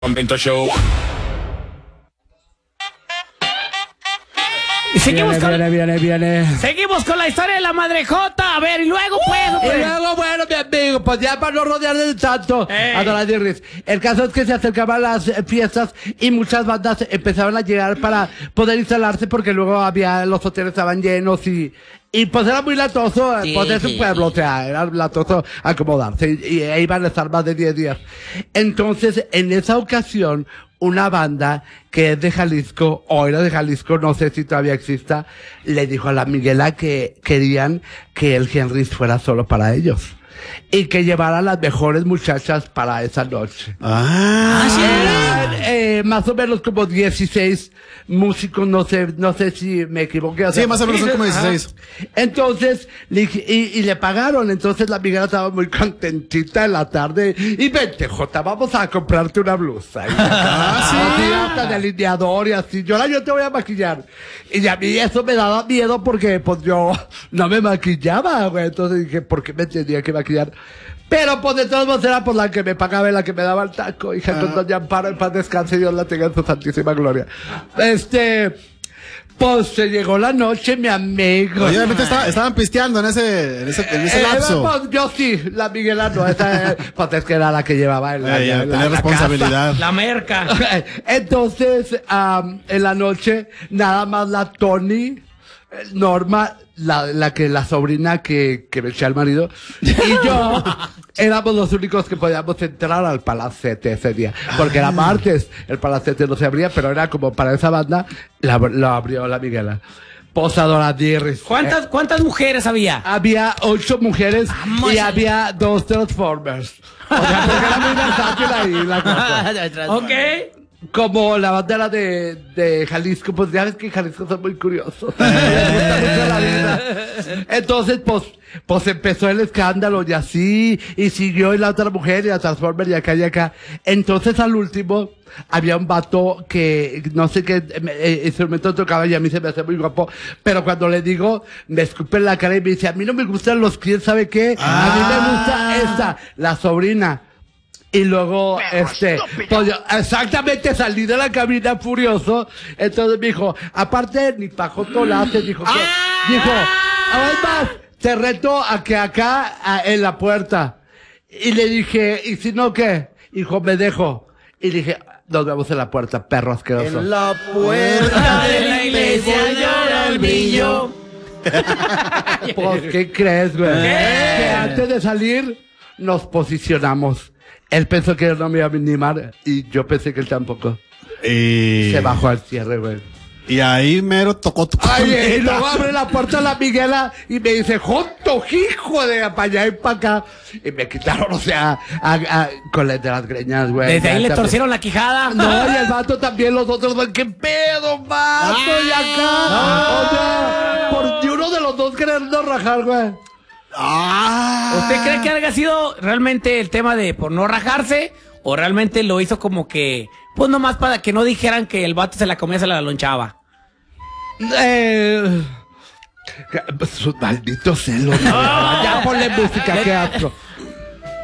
Convento Show. Y seguimos Viene. Seguimos con la historia de la madrejota. A ver, y luego pues. Y luego, bueno, mi amigo, pues ya para no rodearle tanto a Don Dirris. El caso es que se acercaban las fiestas y muchas bandas empezaban a llegar para poder instalarse porque luego los hoteles estaban llenos y pues era muy latoso, pues es un pueblo, o sea, era latoso acomodarse y iban a estar más de 10 días. Entonces, en esa ocasión, una banda que es de Jalisco, o era de Jalisco, no sé si todavía exista, le dijo a la Miguela que querían que el Henry fuera solo para ellos. Y que llevara las mejores muchachas para esa noche. Más o menos como 16 músicos, no sé si me equivoqué. O sea, sí, más o menos son como 16. Entonces, le pagaron. Entonces la Miguel estaba muy contentita en la tarde. Y vente, Jota, vamos a comprarte una blusa. Sí, hasta delineador y así. Yo te voy a maquillar. Y a mí eso me daba miedo porque pues yo no me maquillaba, güey. Entonces dije, ¿por qué me tenía que maquillar? Pero pues de todos modos era por la que me pagaba y la que me daba el taco, hija, con doña Amparo, en paz descanse, Dios la tenga en su santísima gloria. Pues se llegó la noche, mi amigo. Obviamente estaban pisteando en ese lapso. Pues, yo sí, la Miguela no, pues es que era la que llevaba tenía responsabilidad. La merca. Entonces, en la noche, nada más la Tony, Norma, la sobrina que me eché al marido, y yo éramos los únicos que podíamos entrar al Palacete ese día, porque era martes, el Palacete no se abría, pero era como para esa banda, lo abrió la Miguela. Posadora Dirris. ¿Cuántas mujeres había? Había 8 mujeres y había 2 Transformers. O sea, porque era muy versátil ahí la cosa. Ok. Como la bandera de Jalisco, pues ya ves que en Jalisco son muy curiosos. Les gusta mucho la vida. Entonces, pues empezó el escándalo y así, y siguió y la otra mujer y la Transformer y acá y acá. Entonces, al último, había un vato que no sé qué instrumento tocaba y a mí se me hace muy guapo, pero cuando le digo, me escupe en la cara y me dice, a mí no me gustan los ¿quién sabe qué? A mí me gusta esta, la sobrina. Y luego, pues yo exactamente salí de la cabina furioso. Entonces me dijo, aparte, ni pajoto la hace, dijo, además, te reto a que acá, en la puerta. Y le dije, ¿y si no qué? Dijo, me dejo. Y dije, nos vemos en la puerta, perro asqueroso. En la puerta de la iglesia llora el brillo. Pues, ¿qué crees, güey? Que antes de salir, nos posicionamos. Él pensó que yo no me iba a animar y yo pensé que él tampoco. Se bajó al cierre, güey. Y ahí mero tocó tu Ay, y luego abre la puerta a la Miguela y me dice, ¡Joto, hijo de para allá y para acá! Y me quitaron, o sea, con de las greñas, güey. Desde ahí le torcieron la quijada. No, y el vato también, los otros, güey, ¿qué pedo, vato? Y acá, o sea, por uno de los dos queriendo rajar, güey. ¿Usted cree que haya sido realmente el tema de por no rajarse? ¿O realmente lo hizo como que, pues nomás para que no dijeran que el vato se la comía, se la lonchaba? Sus malditos celos. Ya ponle música, qué asco.